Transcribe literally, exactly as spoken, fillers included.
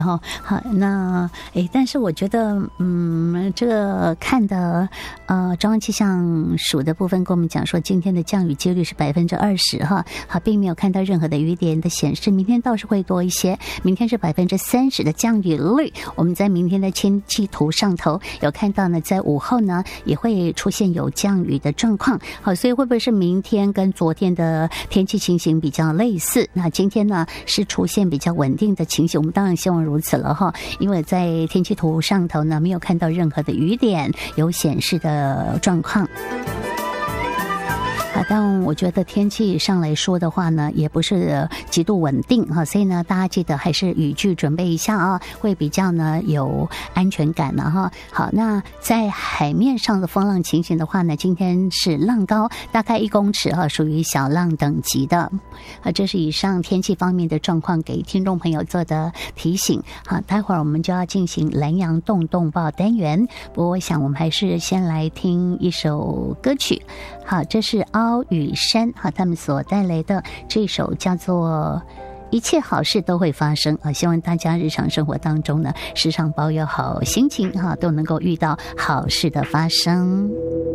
好，好，那诶，但是我觉得，嗯，这个看的呃，中央气象署的部分跟我们讲说，今天的降雨几率是百分之二十哈，好，并没有看到任何的雨点的显示，明天倒是会多一些，明天是百分之三十的降雨率。我们在明天的天气图上头有看到呢，在午后呢也会出现有降雨的状况，好，所以会不会是明天跟昨天的天气情形比较类似？那今天呢是出现比较稳定的情形，我们当然希望如此了哈，因为在天气图上头呢没有看到任何的雨点有显示的状况。啊，但我觉得天气上来说的话呢，也不是极度稳定哈，所以呢，大家记得还是雨具准备一下啊，会比较呢有安全感了哈。好，那在海面上的风浪情形的话呢，今天是浪高大概一公尺哈，属于小浪等级的。啊，这是以上天气方面的状况给听众朋友做的提醒。好，待会儿我们就要进行蓝洋动动报单元，不过我想我们还是先来听一首歌曲。好，这是凹与山哈他们所带来的这首叫做一切好事都会发生啊！希望大家日常生活当中呢，时常保有好心情哈，都能够遇到好事的发生。